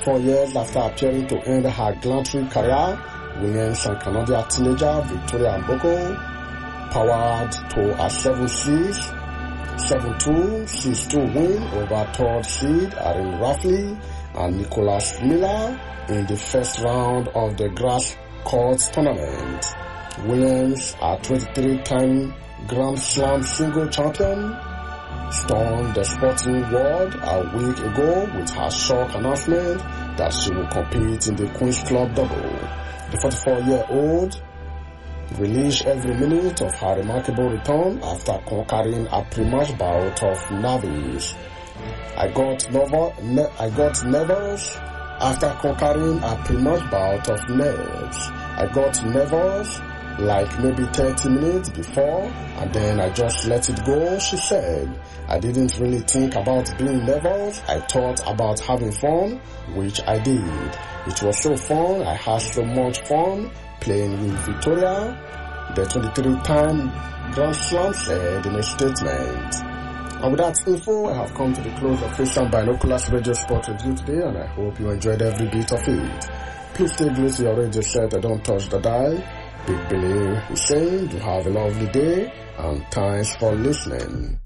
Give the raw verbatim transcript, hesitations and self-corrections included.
Four years after appearing to end her gallantry career, Williams and Canadian teenager Victoria Mboko powered to a seven six, seven two, six two win over third seed Erin Rafley and Nicholas Miller in the first round of the grass court tournament. Williams, a twenty-three-time Grand Slam single champion, stunned the sporting world a week ago with her shock announcement that she will compete in the Queen's Club double. The forty-four-year-old released every minute of her remarkable return after conquering a pre-match bout of nerves. I got nervous. Ne- I got nervous after conquering a pre-match bout of nerves. I got nervous like maybe thirty minutes before, and then I just let it go, she said. I didn't really think about being nervous. I thought about having fun, which I did. It was so fun. I had so much fun playing with Victoria, the twenty-three-time Grand Slam said in a statement. And with that info, I have come to the close of Christian Binoculars Radio Sport Review today, and I hope you enjoyed every bit of it. Please stay glued to your radio set and don't touch the dial. Big Billy is saying, do have a lovely day, and thanks for listening.